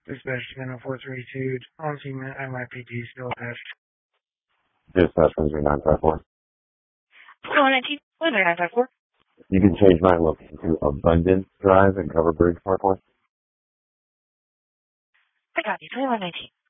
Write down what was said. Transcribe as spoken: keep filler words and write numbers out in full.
Dispatch channel four three two, on scene M I P D still attached. Dispatch one zero nine five four. one nineteen, one zero nine five four. You can change my location to Abundance Drive and Cover Bridge Parkway. I got you, twenty-one nineteen.